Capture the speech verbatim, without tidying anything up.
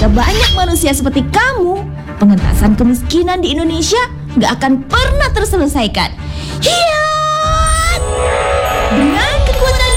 ada banyak manusia seperti kamu, pengentasan kemiskinan di Indonesia nggak akan pernah terselesaikan. Hiya!